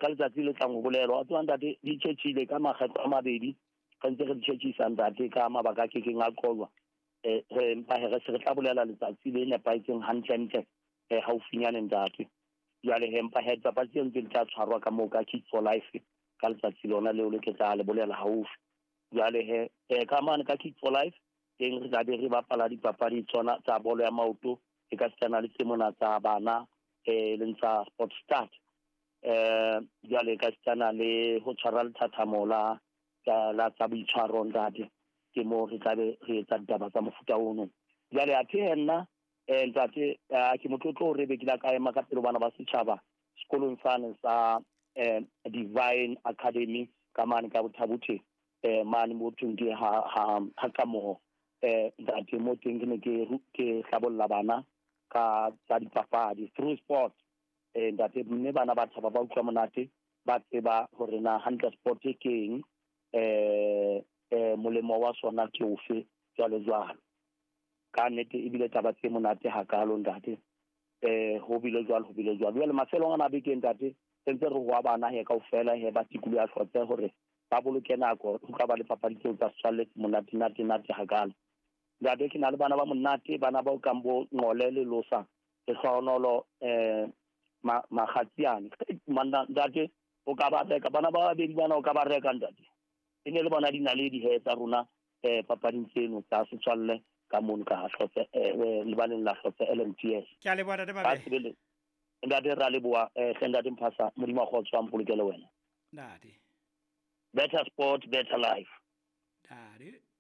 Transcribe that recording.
ka letsatsi le tlang go bolelwa wa tswa ntate di tšhetšhile ka makgetlo a mabedi ga ntse re di tšhetšhisa ntate ka mabaka a kekeng a qolwa empa he re se re tla bolela letsatsi le nepaetseng hantle gaufinyane ntate jale he empa he dipapadi tse ntse di tla tshwarwa ka moo ka Kids for Life ka letsatsi lona leo le ke tla le bolela gaufi jale he ka mane ka Kids for Life teng re tla be re bapala dipapadi tsona tsa bolo ya maoto e ka setjana le tse mona tsa bana le ntsha sport start jale ka setjana le ho tshwara lethathamo la tsa boitshwaro ntate ke mo re tla be re etsa ditaba tsa mofuta ono jale a the nna ntate ke motlotlo re be ke la ka ema ka pelo bana ba setšhaba sekolong sane sa Divine Academy ka mane ka Bothabuthe mane mo teng ke ha ka mo ntate mo teng ke hlabolla bana ka tsa dipapadi through sport ntate mme bana ba thaba ba utlwa monate ba tseba hore na hantle sport ke eng molemo wa sona ke ofe jalo ka nnete e bile taba tse monate hakalo ntate ho bile jwalo le mafelo ana beke ntate sentse re go bana he kaofela he ba tikulu ya hlotse hore ba boloke nako ho ka ba le papadi tseo tsa swalle monate hakalo ntate ke na le bana ba monate bana ba ka mbo ngole le losa e hlonolo magatsiane manda ntate o ka ba reka bana ba babedi bana o ka ba reka ntate e ne le bona dinaledi he tsa rona papading tseno tsa setswalle ka mona ka hlotse le baneng la hlotse LMTS ke a le bona de babe ntate ra le boa ntate mphasa modimo go tswa mpolokele wena ntate better sport better life ntate